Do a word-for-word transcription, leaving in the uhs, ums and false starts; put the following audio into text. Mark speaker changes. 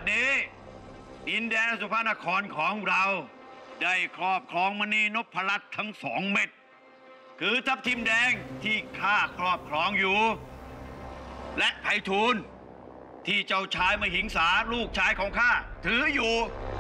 Speaker 1: ดนี้ดินแดนสุภานครของเราได้ครอบครองมณีนพรัตน์ทั้งสองเม็ดคือทับทิมแดงที่ข้าครอบครองอยู่และไพฑูรย์ที่เจ้าชายมหิงสาลูกชายของข้าถืออยู่